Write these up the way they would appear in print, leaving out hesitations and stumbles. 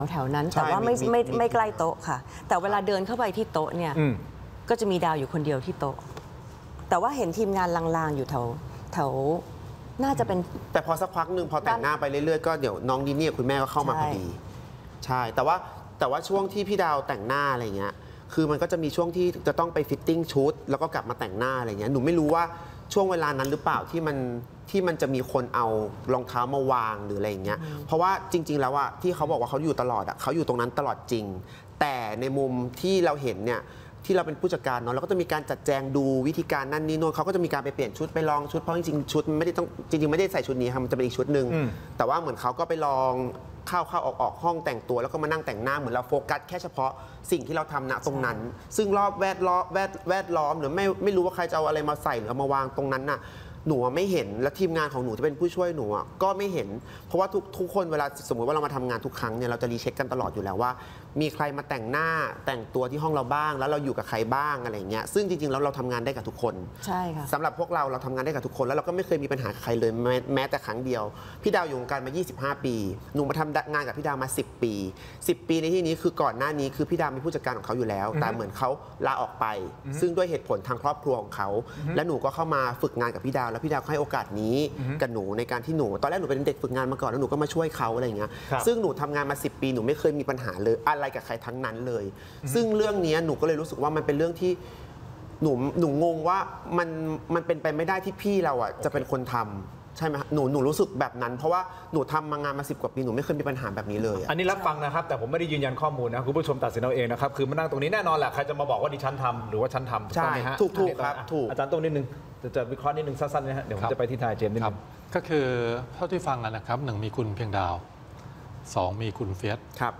แถวนั้นแต่ว่าไม่ใกล้โต๊ะค่ะแต่เวลาเดินเข้าไปที่โต๊ะเนี่ยก็จะมีดาวอยู่คนเดียวที่โต๊ะแต่ว่าเห็นทีมงานลางๆอยู่แถวน่าจะเป็นแต่พอสักพักหนึ่งพอแต่งหน้าไปเรื่อยๆก็เดี๋ยวน้องดินนี่คุณแม่ก็เข้ามาพอดีใช่แต่ว่าช่วงที่พี่ดาวแต่งหน้าอะไรเงี้ยคือมันก็จะมีช่วงที่จะต้องไปฟิตติ้งชุดแล้วก็กลับมาแต่งหน้าอะไรเงี้ยหนูไม่รู้ว่าช่วงเวลานั้นหรือเปล่าที่มันจะมีคนเอารองเท้ามาวางหรืออะไรอย่างเงี้ยเพราะว่าจริงๆแล้วอะที่เขาบอกว่าเขาอยู่ตลอดอะเขาอยู่ตรงนั้นตลอดจริงแต่ในมุมที่เราเห็นเนี่ยที่เราเป็นผู้จัดการเนาะเราก็จะมีการจัดแจงดูวิธีการนั่นนี่โน่นเขาก็จะมีการไปเปลี่ยนชุดไปลองชุดเพราะจริงๆชุดไม่ได้ต้องจริงๆไม่ได้ใส่ชุดนี้ครับมันจะเป็นอีกชุดหนึ่งแต่ว่าเหมือนเขาก็ไปลองเข้าออกห้องแต่งตัวแล้วก็มานั่งแต่งหน้าเหมือนเราโฟกัสแค่เฉพาะสิ่งที่เราทำณตรงนั้นซึ่งรอบแวดล้อมหรือไม่รู้ว่าใครจะเอาอะไรมาใส่หรือเอามาวางตรงนั้นน่ะหนูไม่เห็นและทีมงานของหนูที่เป็นผู้ช่วยหนูก็ไม่เห็นเพราะว่าทุกคนเวลาสมมติว่าเรามาทำงานทุกครั้งเนี่ยเราจะรีเช็คกันตลอดอยู่แล้วว่ามีใครมาแต่งหน้าแต่งตัวที่ห้องเราบ้างแล้วเราอยู่กับใครบ้างอะไรเงี้ยซึ่งจริงๆแล้วเราทำงานได้กับทุกคนใช่ค่ะสำหรับพวกเราทำงานได้กับทุกคนแล้วเราก็ไม่เคยมีปัญหากับใครเลยแม้แต่ครั้งเดียวพี่ดาวอยู่วงการมา25 ปีหนูมาทำงานกับพี่ดาวมา10 ปี10 ปีในที่นี้คือก่อนหน้านี้คือพี่ดาวมีผู้จัดการของเขาอยู่แล้วแต่เหมือนเขาลาออกไปซึ่งด้วยเหตุผลทางครอบครัวของเขาและหนูก็เข้ามาฝึกงานกับพี่ดาวแล้วพี่ดาวให้โอกาสนี้กับหนูในการที่หนูตอนแรกหนูเป็นเด็กฝึกงานมาก่อนแล้วหนูก็มาช่วยเขาอะไรอย่างเงี้ยซึ่งหนูทำงานมา10 ปีหนูไม่เคยมีปัญหาเลยอะไรกับใครทั้งนั้นเลยซึ่งเรื่องนี้หนูก็เลยรู้สึกว่ามันเป็นเรื่องที่หนูงงว่ามันเป็นไปไม่ได้ที่พี่เราอ่ะจะเป็นคนทำใช่ไหมหนูรู้สึกแบบนั้นเพราะว่าหนูทำมางานมา10 กว่าปีหนูไม่เคยมีปัญหาแบบนี้เลยอันนี้รับฟังนะครับแต่ผมไม่ได้ยืนยันข้อมูลนะคุณผู้ชมตัดสินเอาเองนะครับคือมานั่งตรงนี้แน่นอนแหละใครจะมาบอกว่าดิฉันทำหรือว่าฉันทำใช่ถูกครับถูกอาจารย์ตรงนิดนึงจะวิเคราะห์นิดนึงสั้นๆนะฮะเดี๋ยวผมจะไปที่ทนายเจมส์นิดนึงก็คือเท่าที่ฟังนะครับ1มีคุณเพียงดาว2มีคุณเฟียสครับ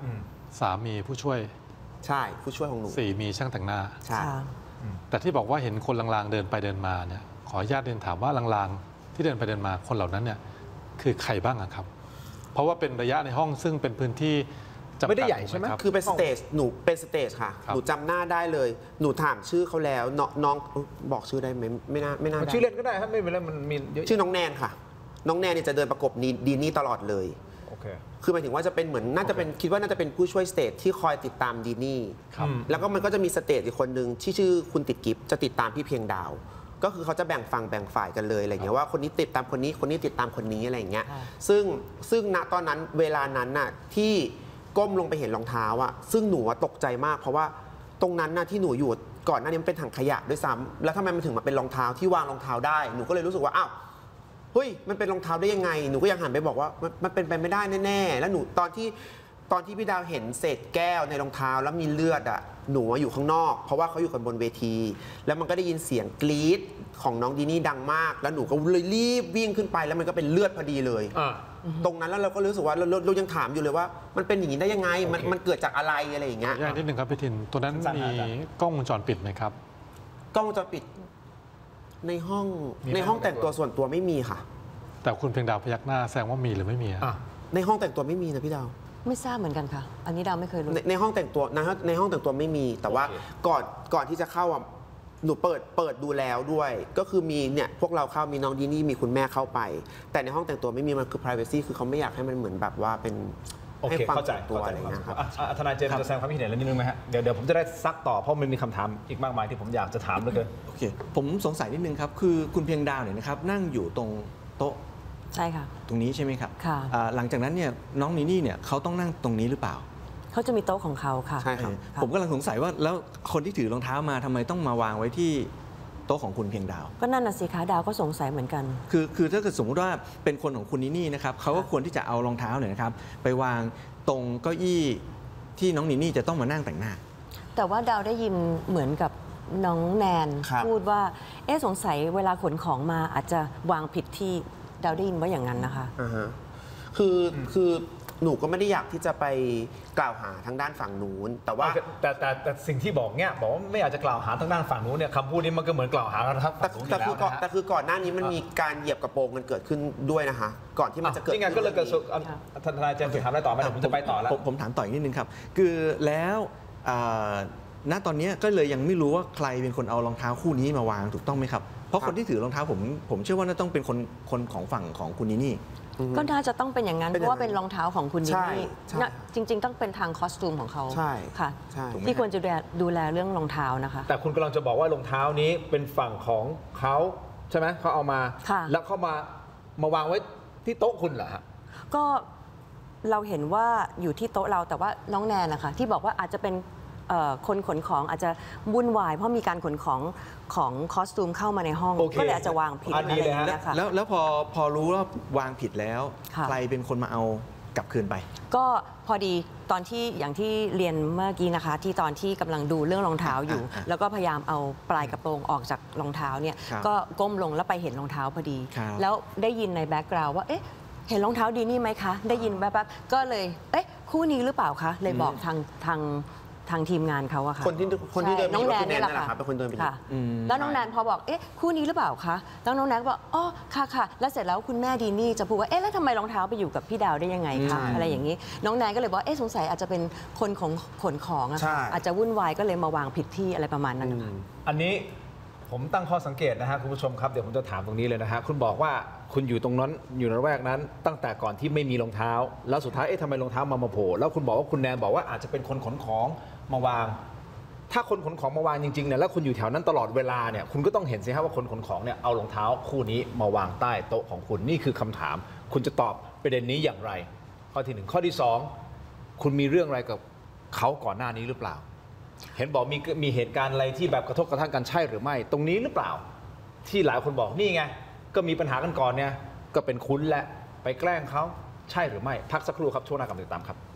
3มีผู้ช่วยใช่ผู้ช่วยของหนู 4มีช่างแต่งหน้าใช่แต่ที่บอกว่าเห็นคนลางๆเดินไปเดินมาเนี่ยขออนุญาตเรียนถามว่าลางๆที่เดินไปเดินมาคนเหล่านั้นเนี่ยคือใครบ้างครับเพราะว่าเป็นระยะในห้องซึ่งเป็นพื้นที่ไม่ได้ใหญ่ใช่ไหมคือเป็นสเตจหนูเป็นสเตจค่ะหนูจำหน้าได้เลยหนูถามชื่อเขาแล้วน้องบอกชื่อได้ไหมไม่น่าชื่อเล่นก็ได้ครับไม่เป็นไรมันมีเยอะชื่อน้องแนนค่ะน้องแนนเนี่ยจะเดินประกบดีนี่ตลอดเลยคือหมายถึงว่าจะเป็นเหมือนน่าจะเป็นคิดว่าน่าจะเป็นผู้ช่วยสเตจที่คอยติดตามดีนี่แล้วก็มันก็จะมีสเตจอีกคนหนึ่งที่ชื่อคุณติดกิฟจะติดตามพี่เพียงดาวก็คือเขาจะแบ่งฝั่งแบ่งฝ่ายกันเลยอะไรเงี้ยว่าคนนี้ติดตามคนนี้คนนี้ติดตามคนนี้อะไรเงี้ยซึ่งณตอนนั้นเวลานั้นน่ะที่ก้มลงไปเห็นรองเท้าอะซึ่งหนูตกใจมากเพราะว่าตรงนั้นน่ะที่หนูอยู่ก่อนหน้านี้มันเป็นถังขยะด้วยซ้ำแล้วทำไมมันถึงมาเป็นรองเท้าที่วางรองเท้าได้หนูก็เลยรู้สึกว่าอ้าวเฮ้ยมันเป็นรองเท้าได้ยังไงหนูก็ยังหันไปบอกว่ามันเป็นไปไม่ได้แน่ๆแล้วหนูตอนที่พี่ดาวเห็นเศษแก้วในรองเท้าแล้วมีเลือดอ่ะหนูอยู่ข้างนอกเพราะว่าเขาอยู่กันบนเวทีแล้วมันก็ได้ยินเสียงกรี๊ดของน้องดีนี่ดังมากแล้วหนูก็เลยรีบวิ่งขึ้นไปแล้วมันก็เป็นเลือดพอดีเลยตรงนั้นแล้วเราก็รู้สึกว่าเรายังถามอยู่เลยว่ามันเป็นอย่างนี้ได้ยังไงมันเกิดจากอะไรอะไรอย่างเงี้ยอย่างที่หนึ่งครับพี่ทินตัวนั้นมีกล้องวงจรปิดไหมครับกล้องวงจรปิดในห้องแต่งตัวส่วนตัวไม่มีค่ะแต่คุณเพียงดาวพยักหน้าแสดงว่ามีหรือไม่มีในห้องแต่งตัวไม่มีนะพี่ดาวไม่ทราบเหมือนกันค่ะอันนี้ดาวไม่เคยรู้ในห้องแต่งตัวในห้องแต่งตัวไม่มีแต่ว่าก่อนที่จะเข้าหนูเปิดดูแล้วด้วยก็คือมีเนี่ยพวกเราเข้ามีน้องดีนี่มีคุณแม่เข้าไปแต่ในห้องแต่งตัวไม่มีมันคือ privacy คือเขาไม่อยากให้มันเหมือนแบบว่าเป็นให้ความส่วนตัวอะไรอย่างเงี้ยครับทนายเจมส์จะแสดงความคิดเห็นอะไรนิดนึงไหมฮะเดี๋ยวผมจะได้ซักต่อเพราะมันมีคำถามอีกมากมายที่ผมอยากจะถามเหลือเกินโอเคผมสงสัยนิดนึงครับคือคุณเพียงดาวเนี่ยนะครับนั่งอยู่ตรงโต๊ะใช่ค่ะตรงนี้ใช่ไหมครับค่ะหลังจากนั้นเนี่ยน้องนีนี่เนี่ยเขาต้องนั่งตรงนี้หรือเปล่าเขาจะมีโต๊ะของเขาค่ะใช่ครับผมกำลังสงสัยว่าแล้วคนที่ถือรองเท้ามาทำไมต้องมาวางไว้ที่โต๊ะของคุณเพียงดาวก็นั่นน่ะสิคะดาวก็สงสัยเหมือนกันคือถ้าเกิดสมมติว่าเป็นคนของคุณนีนี่นะครับเขาก็ควรที่จะเอารองเท้าเนี่ยนะครับไปวางตรงเก้าอี้ที่น้องนีนี่จะต้องมานั่งแต่งหน้าแต่ว่าดาวได้ยินเหมือนกับน้องแนนพูดว่าสงสัยเวลาขนของมาอาจจะวางผิดที่ดาวได้ยินว่าอย่างนั้นนะคะคือหนูก็ไม่ได้อยากที่จะไปกล่าวหาทางด้านฝั่งนู้นแต่ว่าแต่สิ่งที่บอกเนี่ยบอกว่าไม่อยากจะกล่าวหาทางด้านฝั่งนู้นเนี่ยคำพูดนี้มันก็เหมือนกล่าวหากันครับแต่คือก่อนหน้านี้มันมีการเหยียบกระโปรงกันเกิดขึ้นด้วยนะคะก่อนที่มันจะเกิดนี่ไงก็เลยเกิดทนายเจมส์ถามอะไรต่อไหมผมจะไปต่อแล้วผมถามต่ออีกนิดนึงครับคือแล้วณตอนนี้ก็เลยยังไม่รู้ว่าใครเป็นคนเอารองเท้าคู่นี้มาวางถูกต้องไหมครับเพราะคนที่ถือรองเท้าผมเชื่อว่าน่าต้องเป็นคนของฝั่งของคุณนี่ก็น่าจะต้องเป็นอย่างนั้นเป็นเพราะว่าเป็นรองเท้าของคุณดินนี่ใช่น่ะจริง ๆ ต้องเป็นทางคอสตูมของเขาใช่ค่ะใช่ที่ควรจะดูแลเรื่องรองเท้านะคะแต่คุณกำลังจะบอกว่ารองเท้านี้เป็นฝั่งของเขาใช่ไหมเขาเอามาค่ะแล้วเขามาวางไว้ที่โต๊ะคุณเหรอฮะก็เราเห็นว่าอยู่ที่โต๊ะเราแต่ว่าน้องแนนนะคะที่บอกว่าอาจจะเป็นคนขนของอาจจะวุ่นวายเพราะมีการขนของคอสตูมเข้ามาในห้องโอเคก็เลยอาจจะวางผิดอัอะนไรนี้อย่างเลยฮะเงี้ยค่ะแล้วพอรู้ว่าวางผิดแล้วค่ะใครเป็นคนมาเอากลับคืนไปก็พอดีตอนที่อย่างที่เรียนเมื่อกี้นะคะ ที่ตอนที่กำลังดูเรื่องรองเท้าอยู่ แล้วก็พยายามเอาปลายกระโปรงออกจากรองเท้าเนี่ยครับก็ก้มลงแล้วไปเห็นรองเท้าพอดีครับแล้วได้ยินในแบ็กกราวด์ว่าเอ๊ะเห็นรองเท้าดีนี่ไหมคะ ได้ยินแป๊บๆก็เลยเอ๊ะคู่นี้หรือเปล่าคะเลยบอกทางทีมงานเขาอะค่ะคนที่เดินไปน้องหยิบแนก็นคือแนนี่นแหละนั่นแหละค่ะครับเป็นคนเดินไปหยิบค่ะแล้วน้องแนนพอบอกเอ๊ะคู่นี้หรือเปล่าคะแล้วน้องแนนก็บอกอ๋อค่ะแล้วเสร็จแล้วคุณแม่ดีนี่จะพูดว่าเอ๊ะแล้วทำไมรองเท้าไปอยู่กับพี่ดาวได้ยังไงคะอะไรอย่างนี้ น้องแนนก็เลยบอกเอ๊ะสงสัยอาจจะเป็นคนของขนของอะใช่ค่ะอาจจะวุ่นวายก็เลยมาวางผิดที่อะไรประมาณนั้นนะคะอันนี้ผมตั้งข้อสังเกตนะฮะคุณผู้ชมครับเดี๋ยวผมจะถามตรงนี้เลยนะฮะคุณบอกว่าคุณอยู่ตรงนั้นอยู่ในระแวกนั้น ตั้งแต่ก่อนที่ไม่มีรองเท้า แล้วสุดท้ายเอ๊ะทำไมรองเท้ามาโผล่แล้วคุณบอกว่าคุณแนนบอกว่าอาจจะเป็นคนขนของมาวาง ถ้าคนขนของมาวางจริงๆเนี่ยแล้วคุณอยู่แถวนั้นตลอดเวลาเนี่ยคุณก็ต้องเห็นสิฮะว่าคนขนของเนี่ยเอารองเท้าคู่นี้มาวางใต้โต๊ะของคุณนี่คือคำถาม คุณจะตอบประเด็นนี้อย่างไร ข้อที่หนึ่งข้อที่สองคุณมีเรื่องอะไรกับเขาก่อนหน้านี้หรือเปล่า เห็นบอกมีเหตุการณ์อะไรที่แบบกระทบกระทั่งกันใช่หรือไม่ ตรงนี้หรือเปล่า ที่หลายคนบอกนี่ไงก็มีปัญหากันก่อนเนี่ยก็เป็นคุ้นและไปแกล้งเขาใช่หรือไม่พักสักครู่ครับช่วงหน้ากลับมาติดตามครับ